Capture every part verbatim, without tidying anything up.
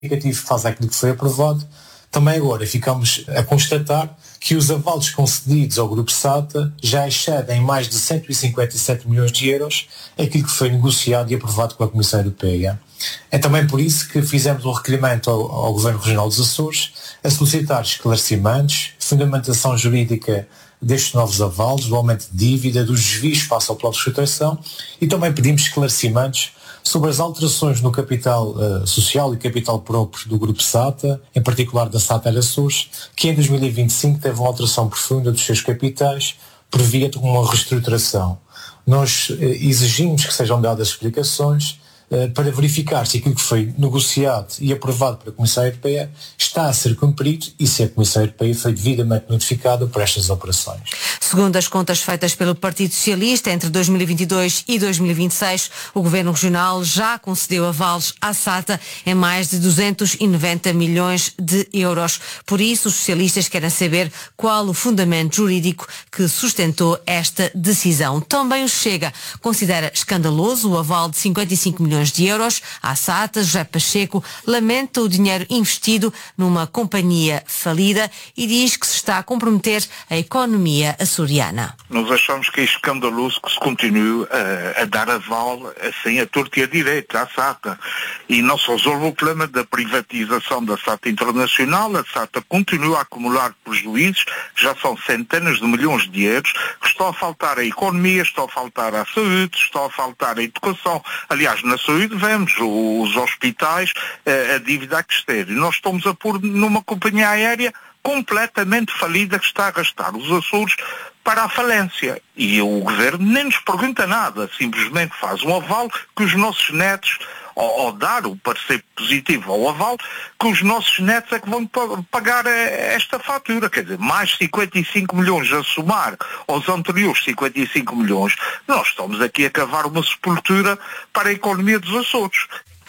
significativo face àquilo que foi aprovado. Também agora ficamos a constatar que os avalos concedidos ao Grupo SATA já excedem mais de cento e cinquenta e sete milhões de euros aquilo que foi negociado e aprovado com a Comissão Europeia. É também por isso que fizemos um requerimento ao, ao Governo Regional dos Açores a solicitar esclarecimentos, fundamentação jurídica destes novos avalos, do aumento de dívida, dos desvios face ao plano de reestruturação, e também pedimos esclarecimentos sobre as alterações no capital uh, social e capital próprio do Grupo SATA, em particular da SATA Açores, que em dois mil e vinte e cinco teve uma alteração profunda dos seus capitais por via de uma reestruturação. Nós uh, exigimos que sejam dadas explicações uh, para verificar se aquilo que foi negociado e aprovado pela Comissão Europeia está a ser cumprido e se a Comissão Europeia foi devidamente notificada por estas operações. Segundo as contas feitas pelo Partido Socialista, entre dois mil e vinte e dois e dois mil e vinte e seis, o Governo Regional já concedeu avalos à SATA em mais de duzentos e noventa milhões de euros. Por isso, os socialistas querem saber qual o fundamento jurídico que sustentou esta decisão. Também o Chega considera escandaloso o aval de cinquenta e cinco milhões de euros à SATA. José Pacheco lamenta o dinheiro investido numa companhia falida e diz que se está a comprometer a economia açoriana. Nós achamos que é escandaloso que se continue a, a dar aval assim a torto e a direito à SATA. E não só resolve o problema da privatização da SATA Internacional, a SATA continua a acumular prejuízos, já são centenas de milhões de euros, que estão a faltar à economia, estão a faltar à saúde, estão a faltar à educação. Aliás, na saúde vemos os hospitais, a, a dívida a crescer. E nós estamos a pôr numa companhia aérea completamente falida que está a arrastar os Açores para a falência. E o Governo nem nos pergunta nada, simplesmente faz um aval que os nossos netos, ao, ao dar o parecer positivo ao aval, que os nossos netos é que vão pagar esta fatura. Quer dizer, mais cinquenta e cinco milhões a somar aos anteriores cinquenta e cinco milhões, nós estamos aqui a cavar uma sepultura para a economia dos Açores.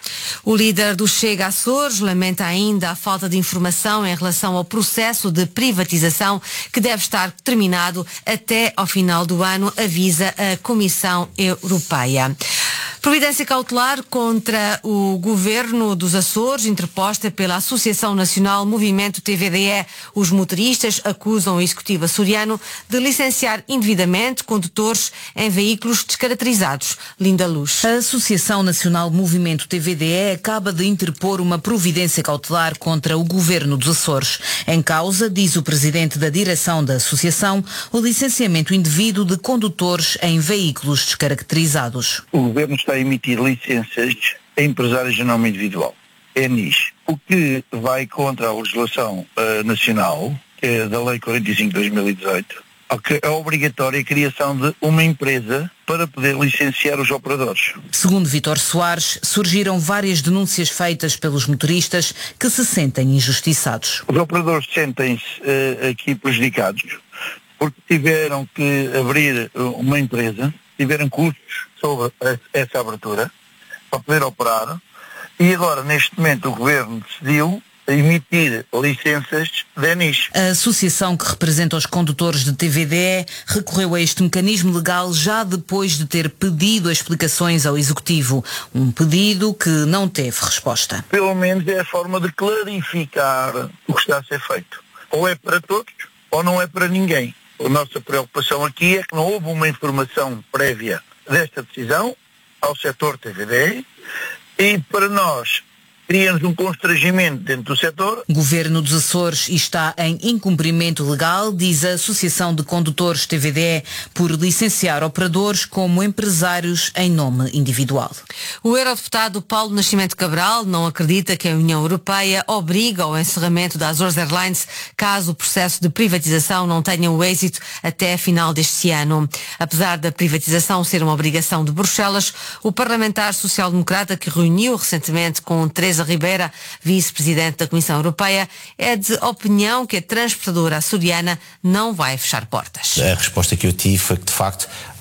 O líder do Chega Açores lamenta ainda a falta de informação em relação ao processo de privatização que deve estar terminado até ao final do ano, avisa a Comissão Europeia. Providência cautelar contra o Governo dos Açores, interposta pela Associação Nacional Movimento T V D E. Os motoristas acusam o Executivo açoriano de licenciar indevidamente condutores em veículos descaracterizados. Linda Luz. A Associação Nacional Movimento T V D E acaba de interpor uma providência cautelar contra o Governo dos Açores. Em causa, diz o presidente da direção da associação, o licenciamento indevido de condutores em veículos descaracterizados. O Governo está a emitir licenças a empresários de nome individual, é N I S, o que vai contra a legislação uh, nacional, que é da Lei quarenta e cinco de dois mil e dezoito, que é obrigatória a criação de uma empresa para poder licenciar os operadores. Segundo Vítor Soares, surgiram várias denúncias feitas pelos motoristas que se sentem injustiçados. Os operadores sentem-se uh, aqui prejudicados porque tiveram que abrir uma empresa, tiveram custos sobre essa abertura para poder operar e agora, neste momento, o Governo decidiu emitir licenças de N I S. A associação que representa os condutores de T V D E recorreu a este mecanismo legal já depois de ter pedido explicações ao Executivo. Um pedido que não teve resposta. Pelo menos é a forma de clarificar o que está a ser feito. Ou é para todos, ou não é para ninguém. A nossa preocupação aqui é que não houve uma informação prévia desta decisão ao setor T V D E e para nós cria-nos um constrangimento dentro do setor. O Governo dos Açores está em incumprimento legal, diz a Associação de Condutores T V D E, por licenciar operadores como empresários em nome individual. O eurodeputado Paulo Nascimento Cabral não acredita que a União Europeia obriga ao encerramento da Azores Airlines caso o processo de privatização não tenha o êxito até a final deste ano. Apesar da privatização ser uma obrigação de Bruxelas, o parlamentar social-democrata que reuniu recentemente com Teresa Ribeira, vice-presidente da Comissão Europeia, é de opinião que a transportadora açoriana não vai fechar portas. A resposta que eu tive foi que, de facto,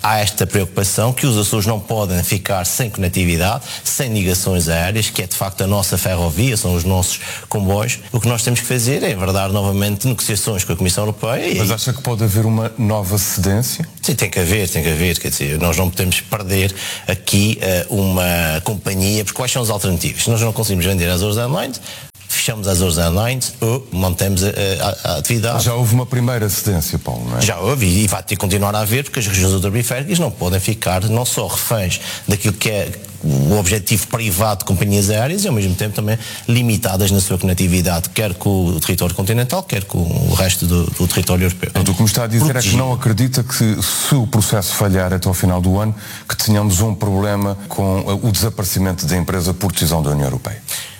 há esta preocupação que os Açores não podem ficar sem conectividade, sem ligações aéreas, que é de facto a nossa ferrovia, são os nossos comboios. O que nós temos que fazer é abordar novamente negociações com a Comissão Europeia. Mas e... acha que pode haver uma nova cedência? Sim, tem que haver, tem que haver, quer dizer, nós não podemos perder aqui uh, uma companhia, porque quais são as alternativas? Se nós não conseguimos vender as Azores Airlines, fechamos as Azores Airlines ou mantemos a, a, a atividade. Já houve uma primeira cedência, Paulo, não é? Já houve e vai ter que continuar a haver, porque as regiões ultraperiféricas não podem ficar não só reféns daquilo que é o objetivo privado de companhias aéreas e ao mesmo tempo também limitadas na sua conectividade, quer com o território continental, quer com o resto do, do território europeu. Então, o que me está a dizer Protegido. É que não acredita que, se o processo falhar até ao final do ano, que tenhamos um problema com o desaparecimento da empresa por decisão da União Europeia?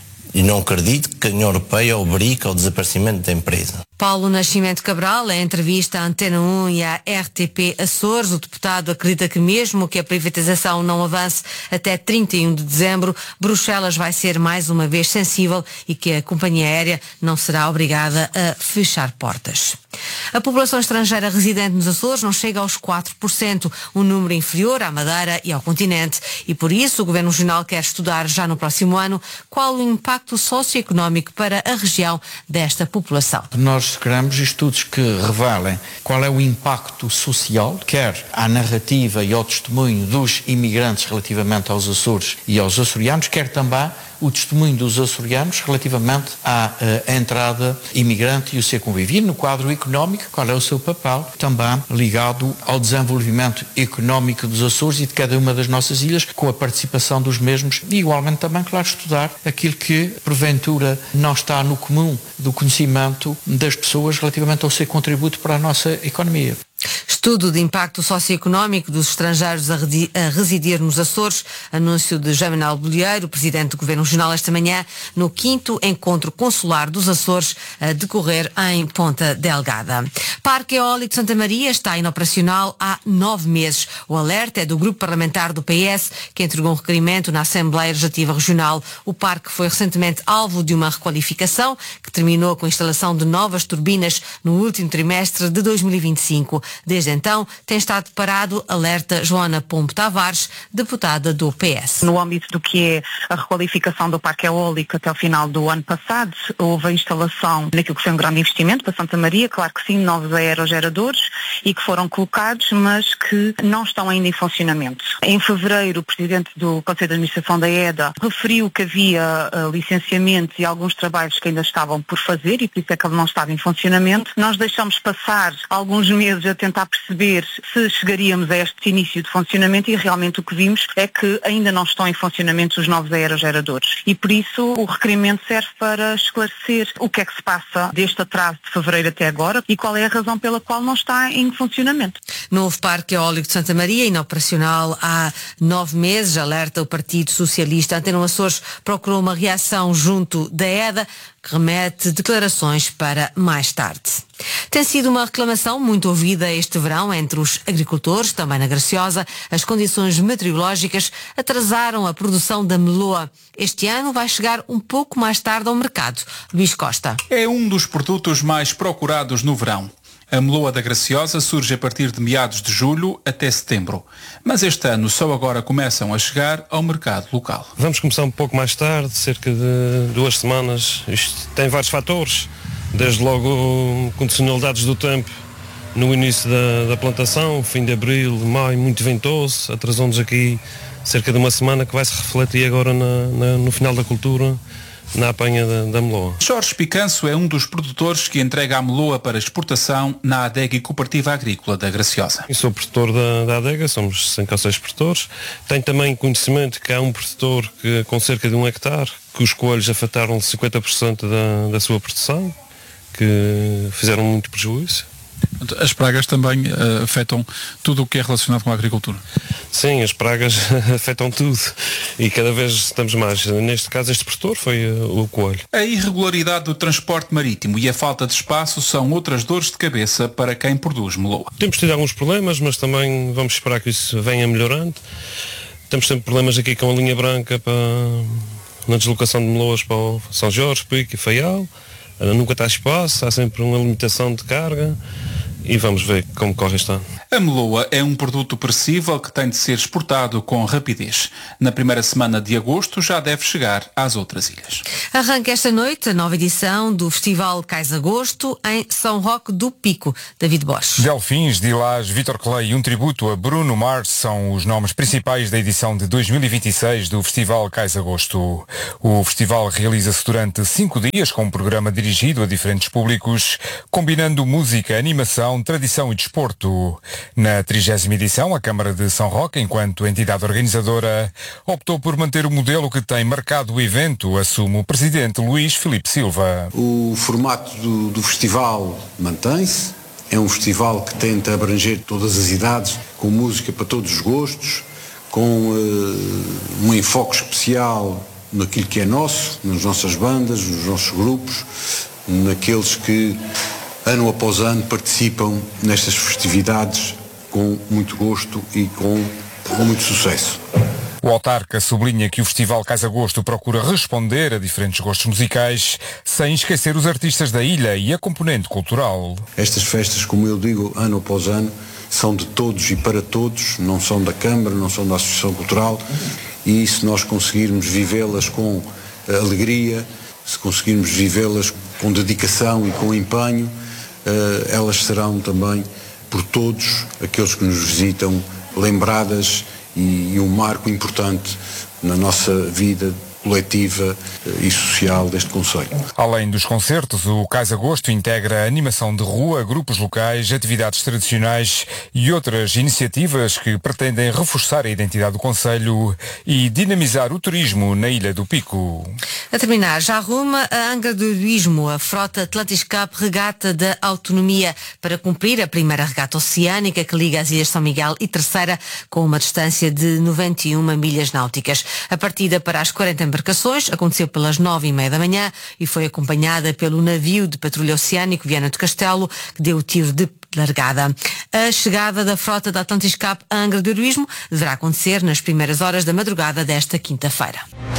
E não acredito que a União Europeia obrigue ao desaparecimento da empresa. Paulo Nascimento Cabral, em entrevista à Antena um e à R T P Açores, o deputado acredita que mesmo que a privatização não avance até trinta e um de dezembro, Bruxelas vai ser mais uma vez sensível e que a companhia aérea não será obrigada a fechar portas. A população estrangeira residente nos Açores não chega aos quatro por cento, um número inferior à Madeira e ao continente, e por isso o Governo Regional quer estudar já no próximo ano qual o impacto socioeconómico para a região desta população. Nós queremos estudos que revelem qual é o impacto social, quer à narrativa e ao testemunho dos imigrantes relativamente aos Açores e aos açorianos, quer também o testemunho dos açorianos relativamente à uh, entrada imigrante e o seu convívio. E no quadro económico, qual é o seu papel, também ligado ao desenvolvimento económico dos Açores e de cada uma das nossas ilhas, com a participação dos mesmos e igualmente também, claro, estudar aquilo que porventura não está no comum do conhecimento das pessoas relativamente ao seu contributo para a nossa economia. Estudo de impacto socioeconómico dos estrangeiros a, a residir nos Açores, anúncio de José Manuel Bolieiro, presidente do Governo Regional, esta manhã, no quinto encontro consular dos Açores, a decorrer em Ponta Delgada. Parque Eólico de Santa Maria está inoperacional há nove meses. O alerta é do grupo parlamentar do P S, que entregou um requerimento na Assembleia Legislativa Regional. O parque foi recentemente alvo de uma requalificação, que terminou com a instalação de novas turbinas no último trimestre de dois mil e vinte e cinco. Desde então, tem estado parado, alerta Joana Pombo Tavares, deputada do P S. No âmbito do que é a requalificação do parque eólico até o final do ano passado, houve a instalação naquilo que foi um grande investimento para Santa Maria, claro que sim, novos aerogeradores e que foram colocados, mas que não estão ainda em funcionamento. Em fevereiro, o presidente do Conselho de Administração da E D A referiu que havia uh, licenciamentos e alguns trabalhos que ainda estavam por fazer e por isso é que ele não estava em funcionamento. Nós deixamos passar alguns meses a tentar perceber se chegaríamos a este início de funcionamento e realmente o que vimos é que ainda não estão em funcionamento os novos aerogeradores. E por isso o requerimento serve para esclarecer o que é que se passa deste atraso de fevereiro até agora e qual é a razão pela qual não está em funcionamento. Novo Parque Eólico de Santa Maria, inoperacional há nove meses, alerta o Partido Socialista. Antena um Açores procurou uma reação junto da E D A, que remete declarações para mais tarde. Tem sido uma reclamação muito ouvida este verão entre os agricultores, também na Graciosa. As condições meteorológicas atrasaram a produção da meloa. Este ano vai chegar um pouco mais tarde ao mercado. Luís Costa. É um dos produtos mais procurados no verão. A meloa da Graciosa surge a partir de meados de julho até setembro. Mas este ano só agora começam a chegar ao mercado local. Vamos começar um pouco mais tarde, cerca de duas semanas. Isto tem vários fatores. Desde logo condicionalidades do tempo no início da, da plantação, fim de abril, maio, muito ventoso. Atrasou-nos aqui cerca de uma semana que vai se refletir agora na, na, no final da cultura, na apanha da, da meloa. Jorge Picanço é um dos produtores que entrega a meloa para exportação na Adega e Cooperativa Agrícola da Graciosa. Eu sou produtor da, da Adega, somos cinco ou seis produtores. Tenho também conhecimento que há um produtor que, com cerca de um hectare, que os coelhos afetaram cinquenta por cento da, da sua produção, que fizeram muito prejuízo. As pragas também uh, afetam tudo o que é relacionado com a agricultura? Sim, as pragas afetam tudo e cada vez estamos mais. Neste caso, este produtor foi uh, o coelho. A irregularidade do transporte marítimo e a falta de espaço são outras dores de cabeça para quem produz meloa. Temos tido alguns problemas, mas também vamos esperar que isso venha melhorando. Temos sempre problemas aqui com a linha branca para, na deslocação de meloas para o São Jorge, Pico e Faial. Nunca está espaço, há sempre uma limitação de carga. e vamos ver como corre este ano. A meloa é um produto perecível que tem de ser exportado com rapidez. Na primeira semana de agosto já deve chegar às outras ilhas. Arranca esta noite a nova edição do Festival Cais Agosto em São Roque do Pico. David Bosch. Delfins, Dilás, Vítor Clay e um tributo a Bruno Mars são os nomes principais da edição de dois mil e vinte e seis do Festival Cais Agosto. O festival realiza-se durante cinco dias com um programa dirigido a diferentes públicos, combinando música, animação, tradição e desporto. Na trigésima edição, a Câmara de São Roque, enquanto entidade organizadora, optou por manter o modelo que tem marcado o evento, assume o presidente Luís Filipe Silva. O formato do, do festival mantém-se. É um festival que tenta abranger todas as idades, com música para todos os gostos, com uh, um enfoque especial naquilo que é nosso, nas nossas bandas, nos nossos grupos, naqueles que ano após ano participam nestas festividades com muito gosto e com, com muito sucesso. O autarca sublinha que o Festival Cais Agosto procura responder a diferentes gostos musicais, sem esquecer os artistas da ilha e a componente cultural. Estas festas, como eu digo, ano após ano, são de todos e para todos, não são da Câmara, não são da Associação Cultural, e se nós conseguirmos vivê-las com alegria, se conseguirmos vivê-las com dedicação e com empenho, elas serão também, por todos aqueles que nos visitam, lembradas e, e um marco importante na nossa vida coletiva e social deste concelho. Além dos concertos, o Cais Agosto integra animação de rua, grupos locais, atividades tradicionais e outras iniciativas que pretendem reforçar a identidade do concelho e dinamizar o turismo na Ilha do Pico. A terminar, já arruma a Angra do Heroísmo, a frota Atlantis Cup Regata da Autonomia, para cumprir a primeira regata oceânica que liga as Ilhas São Miguel e Terceira, com uma distância de noventa e uma milhas náuticas. A partida para as quarenta embarcações aconteceu pelas nove e meia da manhã e foi acompanhada pelo navio de patrulha oceânico Viana do Castelo, que deu o tiro de largada. A chegada da frota da Atlantis Cup a Angra do Heroísmo deverá acontecer nas primeiras horas da madrugada desta quinta-feira.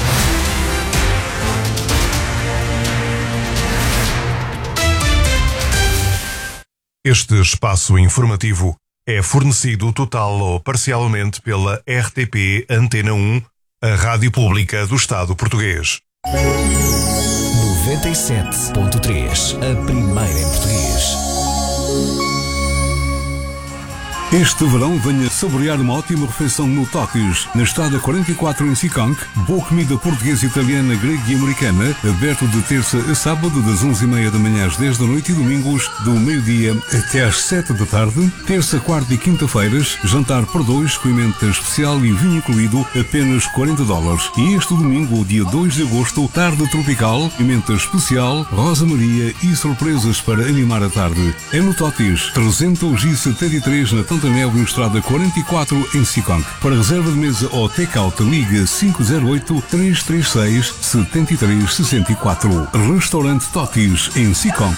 Este espaço informativo é fornecido total ou parcialmente pela R T P Antena um, a Rádio Pública do Estado Português. noventa e sete ponto três, a primeira em português. Este verão venha saborear uma ótima refeição no Totis, na estrada quarenta e quatro em Siconc. Boa comida portuguesa, italiana, grega e americana, aberto de terça a sábado das onze e meia da manhã às dez da noite e domingos do meio-dia até às sete da tarde. Terça, quarta e quinta-feiras, jantar por dois, com emenda especial e vinho incluído, apenas quarenta dólares. E este domingo, dia dois de agosto, tarde tropical, emenda especial, Rosa Maria e surpresas para animar a tarde. É no Totis, trezentos e setenta e três na Tantanel, estrada quarenta e quatro em Siconc. Para reserva de mesa ou take-out, liga cinco zero oito, três três seis, sete três seis quatro. Restaurante Totis em Siconc.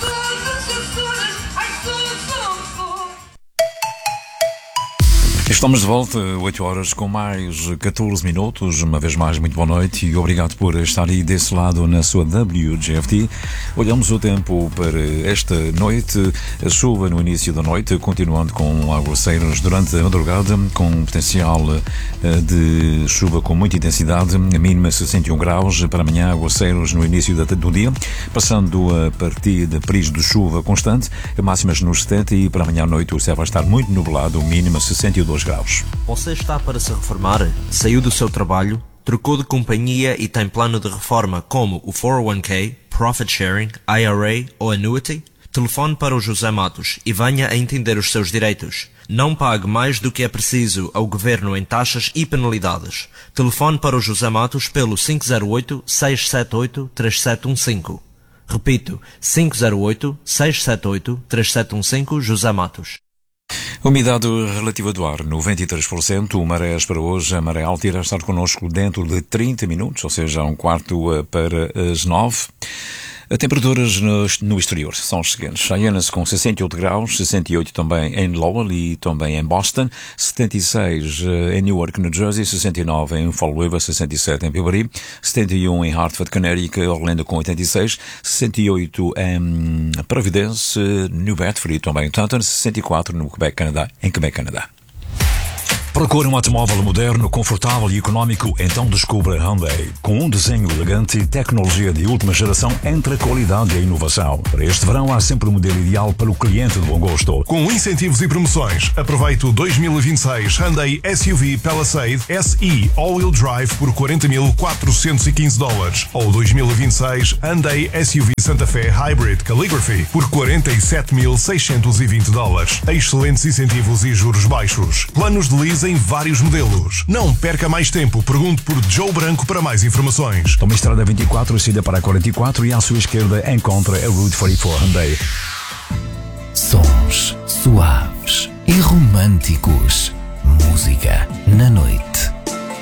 Estamos de volta, oito horas com mais catorze minutos. Uma vez mais, muito boa noite e obrigado por estar aí desse lado na sua W G F T. Olhamos o tempo para esta noite. A chuva no início da noite, continuando com aguaceiros durante a madrugada, com potencial de chuva com muita intensidade. A mínima sessenta e um graus. Para amanhã, aguaceiros no início do dia, passando a partir de períodos de chuva constante. Máximas nos setenta e para amanhã à noite o céu vai estar muito nublado, mínima sessenta e dois graus. Você está para se reformar? Saiu do seu trabalho? Trocou de companhia e tem plano de reforma como o quatro oh one K, Profit Sharing, I R A ou Annuity? Telefone para o José Matos e venha a entender os seus direitos. Não pague mais do que é preciso ao Governo em taxas e penalidades. Telefone para o José Matos pelo cinco zero oito, seis sete oito, três sete um cinco. Repito, cinco zero oito, seis sete oito, três sete um cinco, José Matos. Umidade relativa do ar, noventa e três por cento. O Marés para hoje, a maré alta irá estar connosco dentro de trinta minutos, ou seja, um quarto para as nove. Temperaturas no, no exterior são as seguintes. Hyannis com sessenta e oito graus, sessenta e oito também em Lowell e também em Boston, setenta e seis em Newark, New Jersey, sessenta e nove em Fall River, sessenta e sete em Peabody, setenta e um em Hartford, Connecticut, Orlando com oitenta e seis, sessenta e oito em Providence, New Bedford e também em Taunton, sessenta e quatro no Quebec, Canadá, em Quebec, Canadá. Procure um automóvel moderno, confortável e económico? Então descubra Hyundai. Com um desenho elegante e tecnologia de última geração entre a qualidade e a inovação. Para este verão há sempre o modelo ideal para o cliente de bom gosto. Com incentivos e promoções, aproveite o dois mil e vinte e seis Hyundai S U V Palisade S E All-Wheel Drive por quarenta mil quatrocentos e quinze dólares ou dois mil e vinte e seis Hyundai S U V Santa Fe Hybrid Calligraphy por quarenta e sete mil seiscentos e vinte dólares. Excelentes incentivos e juros baixos. Planos de lease em vários modelos. Não perca mais tempo. Pergunte por Joe Branco para mais informações. Tome a estrada vinte e quatro, saída para a quarenta e quatro e à sua esquerda encontra a Route quarenta e quatro Hyundai. Sons suaves e românticos. Música na noite.